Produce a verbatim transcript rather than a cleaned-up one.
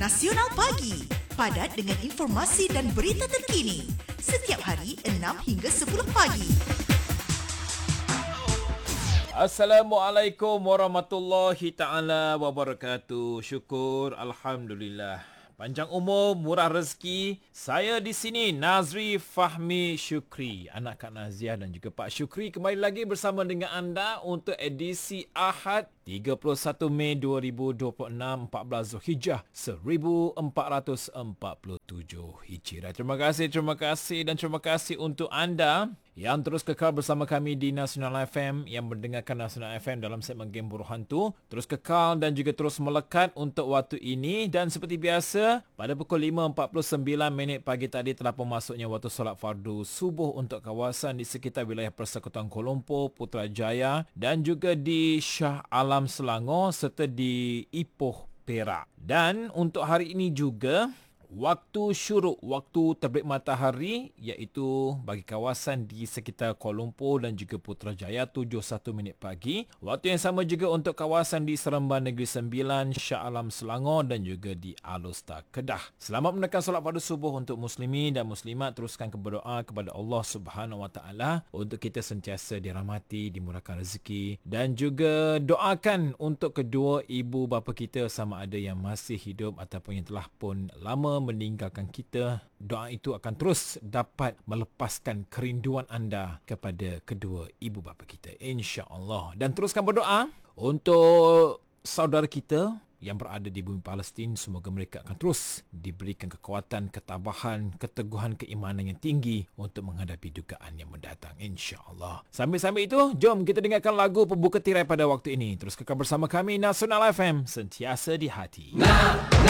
Nasional Pagi, padat dengan informasi dan berita terkini. Setiap hari enam hingga sepuluh pagi. Assalamualaikum warahmatullahi taala wabarakatuh. Syukur alhamdulillah. Panjang umur, murah rezeki. Saya di sini Nazri Fahmi Syukri, anak Kak Naziah dan juga Pak Syukri kembali lagi bersama dengan anda untuk edisi Ahad tiga puluh satu Mei dua ribu dua puluh enam, empat belas Zulhijjah seribu empat ratus empat puluh tujuh Hijrah. Terima kasih, terima kasih dan terima kasih untuk anda yang terus kekal bersama kami di Nasional F M, yang mendengarkan Nasional F M dalam segmen Game Buruh Hantu. Terus kekal dan juga terus melekat untuk waktu ini. Dan seperti biasa, pada pukul lima empat puluh sembilan minit pagi tadi telah pun masuknya waktu solat fardu subuh untuk kawasan di sekitar wilayah Persekutuan Kuala Lumpur, Putrajaya dan juga di Shah Alam Selangor serta di Ipoh, Perak. Dan untuk hari ini juga, waktu syuruk, waktu terbit matahari, iaitu bagi kawasan di sekitar Kuala Lumpur dan juga Putrajaya tujuh satu minit pagi. Waktu yang sama juga untuk kawasan di Seremban Negeri Sembilan, Shah Alam Selangor dan juga di Alustar, Kedah. Selamat menekan solat fardu subuh untuk muslimin dan muslimat. Teruskan berdoa kepada Allah Subhanahu Wa Taala untuk kita sentiasa dirahmati, dimurahkan rezeki, dan juga doakan untuk kedua ibu bapa kita sama ada yang masih hidup ataupun yang telah pun lama meninggalkan kita. Doa itu akan terus dapat melepaskan kerinduan anda kepada kedua ibu bapa kita, insya-Allah. Dan teruskan berdoa untuk saudara kita yang berada di bumi Palestin. Semoga mereka akan terus diberikan kekuatan, ketabahan, keteguhan keimanan yang tinggi untuk menghadapi dugaan yang mendatang, insya-Allah. Sambil-sambil itu, jom kita dengarkan lagu pembuka tirai pada waktu ini. Terus kekal bersama kami Nasional F M, sentiasa di hati. Nah, nah.